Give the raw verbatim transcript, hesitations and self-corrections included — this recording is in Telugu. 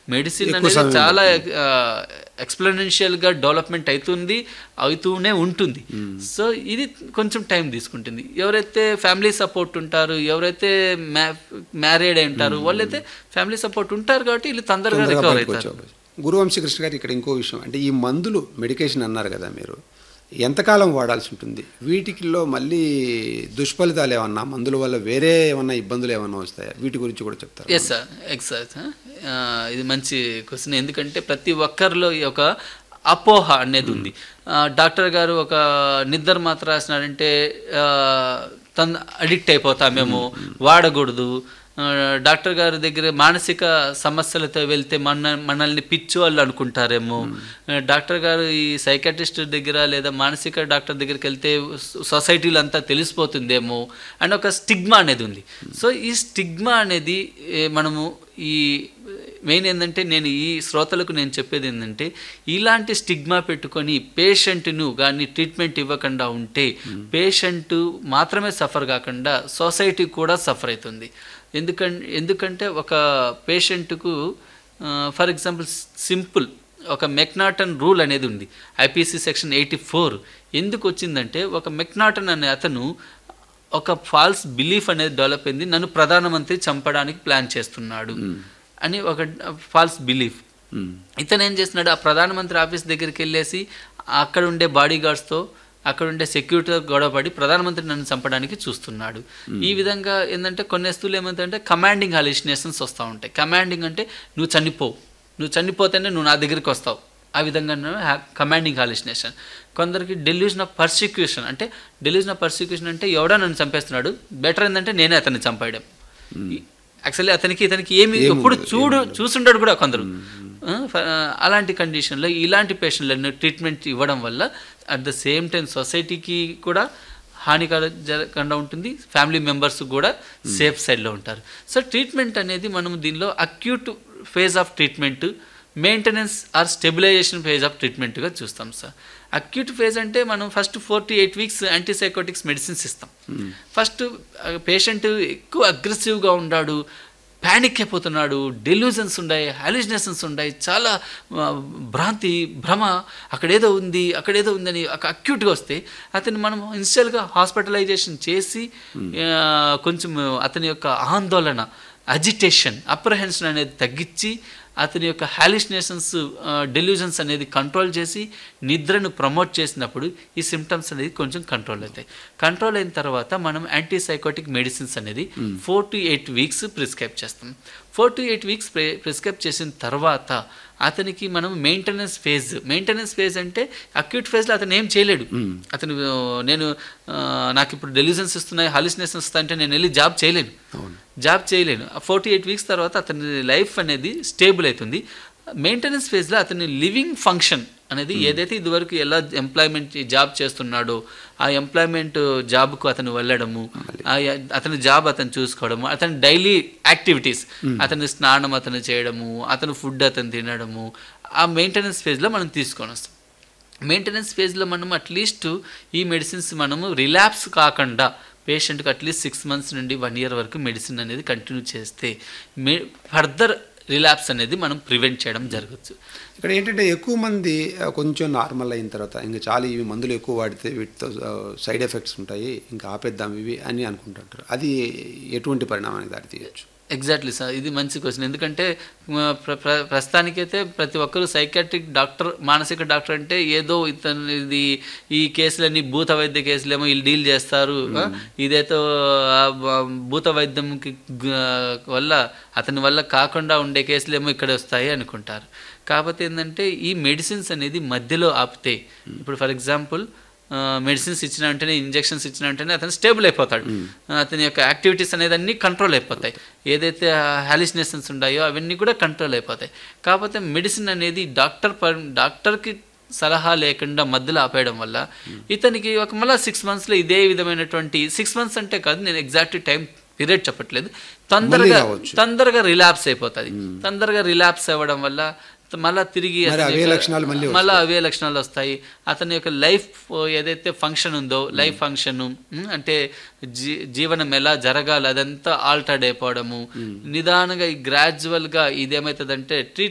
మెడిసిన్ అనేది చాలా ఎక్స్ప్లెనెన్షియల్గా డెవలప్మెంట్ అవుతుంది, అవుతూనే ఉంటుంది. సో ఇది కొంచెం టైం తీసుకుంటుంది. ఎవరైతే ఫ్యామిలీ సపోర్ట్ ఉంటారు, ఎవరైతే మ్యా మ్యారీడ్ అయి ఉంటారు, వాళ్ళైతే ఫ్యామిలీ సపోర్ట్ ఉంటారు కాబట్టి వీళ్ళు తొందరగా రికవర్ అవుతారు. గురువంశకృష్ణ గారు, ఇక్కడ ఇంకో విషయం అంటే ఈ మందులు మెడికేషన్ అన్నారు కదా మీరు, ఎంతకాలం వాడాల్సి ఉంటుంది? వీటిలో మళ్ళీ దుష్ఫలితాలు ఏమన్నా, మందుల వల్ల వేరే ఏమన్నా ఇబ్బందులు ఏమన్నా వస్తాయా? వీటి గురించి కూడా చెప్తారు. Yes sir, exact. ఇది మంచి క్వశ్చన్. ఎందుకంటే ప్రతి ఒక్కరిలో ఒక అపోహ అనేది ఉంది. డాక్టర్ గారు ఒక నిద్ర మాత్ర రాసినారంటే తను అడిక్ట్ అయిపోతామేమో, వాడకూడదు. డాక్టర్ గారి దగ్గర మానసిక సమస్యలతో వెళ్తే మన మనల్ని పిచ్చి వాళ్ళు అనుకుంటారేమో, డాక్టర్ గారు ఈ సైకాట్రిస్ట్ దగ్గర లేదా మానసిక డాక్టర్ దగ్గరికి వెళ్తే సొసైటీలో అంతా తెలిసిపోతుందేమో అని ఒక స్టిగ్మా అనేది ఉంది. సో ఈ స్టిగ్మా అనేది మనము ఈ మెయిన్ ఏంటంటే, నేను ఈ శ్రోతలకు నేను చెప్పేది ఏంటంటే, ఇలాంటి స్టిగ్మా పెట్టుకొని పేషెంట్ను కానీ ట్రీట్మెంట్ ఇవ్వకుండా ఉంటే పేషెంట్ మాత్రమే సఫర్ కాకుండా సొసైటీ కూడా సఫర్ అవుతుంది. ఎందుకంటే ఎందుకంటే ఒక పేషెంట్కు ఫర్ ఎగ్జాంపుల్ సింపుల్ ఒక మెక్నాటన్ రూల్ అనేది ఉంది, ఐపీసీ సెక్షన్ ఎయిటీ ఫోర్. ఎందుకు వచ్చిందంటే, ఒక మెక్నాటన్ అనే అతను ఒక ఫాల్స్ బిలీఫ్ అనేది డెవలప్ అయింది, నన్ను ప్రధానమంత్రి చంపడానికి ప్లాన్ చేస్తున్నాడు అని ఒక ఫాల్స్ బిలీఫ్. ఇతను ఏం చేస్తున్నాడు, ఆ ప్రధానమంత్రి ఆఫీస్ దగ్గరికి వెళ్ళేసి అక్కడ ఉండే బాడీ గార్డ్స్తో అక్కడ ఉండే సెక్యూరిటీతో గొడవపడి ప్రధానమంత్రి నన్ను చంపడానికి చూస్తున్నాడు. ఈ విధంగా ఏంటంటే కొన్ని వస్తువులు ఏమవుతాయంటే కమాండింగ్ హాలిసినేషన్స్ వస్తూ ఉంటాయి. కమాండింగ్ అంటే నువ్వు చనిపోవు, నువ్వు చనిపోతేనే నువ్వు నా దగ్గరికి వస్తావు, ఆ విధంగా కమాండింగ్ హాలిసినేషన్. కొందరికి డెల్యూషన్ ఆఫ్ పర్సిక్యూషన్ అంటే, డెల్యూషన్ ఆఫ్ పర్సిక్యూషన్ అంటే ఎవడో నన్ను చంపేస్తున్నాడు, బెటర్ ఏంటంటే నేనే అతన్ని చంపేయడం. యాక్చువల్లీ అతనికి ఇతనికి ఏమి ఎప్పుడు చూడు చూసుంటాడు కూడా కొందరు. అలాంటి కండిషన్లో ఇలాంటి పేషెంట్లను ట్రీట్మెంట్ ఇవ్వడం వల్ల అట్ ద సేమ్ టైం సొసైటీకి కూడా హానికరం జరగకుండా ఉంటుంది, ఫ్యామిలీ మెంబర్స్ కూడా సేఫ్ సైడ్లో ఉంటారు. సో ట్రీట్మెంట్ అనేది మనం దీనిలో acute phase of treatment, maintenance are stabilisation phase of ట్రీట్మెంట్గా చూస్తాం సార్. అక్యూట్ ఫేజ్ అంటే మనం first four to eight weeks antipsychotics medicines ఇస్తాం. ఫస్ట్ పేషెంట్ ఎక్కువ అగ్రెసివ్గా ఉన్నాడు, ప్యానిక్ అయిపోతున్నాడు, డెల్యూజన్స్ ఉన్నాయి, హాలిజినేషన్స్ ఉన్నాయి, చాలా భ్రాంతి భ్రమ, అక్కడేదో ఉంది అక్కడేదో ఉందని ఒక అక్యూట్గా వస్తే అతన్ని మనం ఇనిషియల్గా హాస్పిటలైజేషన్ చేసి కొంచెం అతని యొక్క ఆందోళన, అజిటేషన్, అప్రహెన్షన్ అనేది తగ్గించి అతని యొక్క హాలిసినేషన్స్, డెల్యూజన్స్ అనేది కంట్రోల్ చేసి నిద్రను ప్రమోట్ చేసినప్పుడు ఈ సిమ్టమ్స్ అనేది కొంచెం కంట్రోల్ అవుతాయి. కంట్రోల్ అయిన తర్వాత మనం యాంటీసైకోటిక్ మెడిసిన్స్ అనేది four to eight weeks prescribe చేస్తాం. Four to eight weeks pre prescribe చేసిన తర్వాత అతనికి మనం మెయింటెనెన్స్ ఫేజ్, మెయింటెనెన్స్ ఫేజ్ అంటే అక్యూట్ ఫేజ్లో అతను ఏం చేయలేడు. అతను నేను నాకు ఇప్పుడు డెల్యూజన్స్ ఇస్తున్నాయి, హాలిసినేషన్స్ వస్తాయి అంటే నేను వెళ్ళి జాబ్ చేయలేను జాబ్ చేయలేను ఫోర్ టు ఎయిట్ వీక్స్ తర్వాత అతని లైఫ్ అనేది స్టేబుల్ అవుతుంది. మెయింటెనెన్స్ ఫేజ్లో అతని లివింగ్ ఫంక్షన్ అనేది ఏదైతే ఇదివరకు ఎలా ఎంప్లాయ్మెంట్ జాబ్ చేస్తున్నాడో ఆ ఎంప్లాయ్మెంట్ జాబ్కు అతను వెళ్ళడము, అతని జాబ్ అతను చూసుకోవడము, అతని డైలీ యాక్టివిటీస్, అతని స్నానం అతను చేయడము, అతను ఫుడ్ అతను తినడము, ఆ మెయింటెనెన్స్ ఫేజ్లో మనం తీసుకొని వస్తాం. మెయింటెనెన్స్ ఫేజ్లో మనం అట్లీస్ట్ ఈ మెడిసిన్స్ మనము రిలాప్స్ కాకుండా పేషెంట్కి అట్లీస్ట్ సిక్స్ మంత్స్ నుండి వన్ ఇయర్ వరకు మెడిసిన్ అనేది కంటిన్యూ చేస్తే మే ఫర్దర్ రిలాప్స్ అనేది మనం ప్రివెంట్ చేయడం జరగచ్చు. ఇక్కడ ఏంటంటే ఎక్కువ మంది కొంచెం నార్మల్ అయిన తర్వాత ఇంకా చాలా ఇవి మందులు ఎక్కువ వాడితే వీటితో సైడ్ ఎఫెక్ట్స్ ఉంటాయి, ఇంకా ఆపేద్దాం ఇవి అని అనుకుంటుంటారు. అది ఎటువంటి పరిణామానికి దారి తీయచ్చు? ఎగ్జాక్ట్లీ సార్, ఇది మంచి క్వశ్చన్. ఎందుకంటే ప్ర ప్ర ప్రస్తుతానికైతే ప్రతి ఒక్కరు సైకాట్రిక్ డాక్టర్, మానసిక డాక్టర్ అంటే ఏదో ఇతను ఇది ఈ కేసులన్నీ భూత వైద్య కేసులేమో వీళ్ళు డీల్ చేస్తారు, ఇదేదో భూత వైద్యంకి వల్ల అతని వల్ల కాకుండా ఉండే కేసులేమో ఇక్కడ వస్తాయి అనుకుంటారు. కాకపోతే ఏంటంటే ఈ మెడిసిన్స్ అనేది మధ్యలో ఆపితే, ఇప్పుడు ఫర్ ఎగ్జాంపుల్ మెడిసిన్స్ ఇచ్చిన వెంటనే, ఇంజెక్షన్స్ ఇచ్చిన వెంటనే అతను స్టేబుల్ అయిపోతాడు, అతని యొక్క యాక్టివిటీస్ అనేది అన్నీ కంట్రోల్ అయిపోతాయి, ఏదైతే హాలిసినేషన్స్ ఉన్నాయో అవన్నీ కూడా కంట్రోల్ అయిపోతాయి. కాకపోతే మెడిసిన్ అనేది డాక్టర్ డాక్టర్కి సలహా లేకుండా మధ్యలో ఆపేయడం వల్ల ఇతనికి ఒక మళ్ళీ సిక్స్ మంత్స్లో ఇదే విధమైనటువంటి, సిక్స్ మంత్స్ అంటే కాదు, నేను ఎగ్జాక్ట్ టైం పీరియడ్ చెప్పట్లేదు, తొందరగా తొందరగా రిలాప్స్ అయిపోతుంది. తొందరగా రిలాప్స్ అవ్వడం వల్ల మళ్ళీ తిరిగి మళ్ళీ అవే లక్షణాలు వస్తాయి. అతని యొక్క లైఫ్ ఏదైతే ఫంక్షన్ ఉందో, లైఫ్ ఫంక్షన్ అంటే జీ జీవనం ఎలా జరగాలి అదంతా ఆల్టర్డ్ అయిపోవడము, నిదానంగా గ్రాడ్యువల్గా ఇదేమవుతుందంటే ట్రీట్